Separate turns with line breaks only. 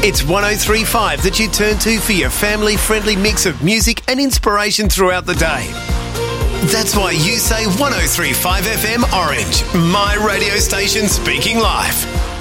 It's 103.5 that you turn to for your family-friendly mix of music and inspiration throughout the day. That's why you say 103.5 FM Orange, my radio station speaking life.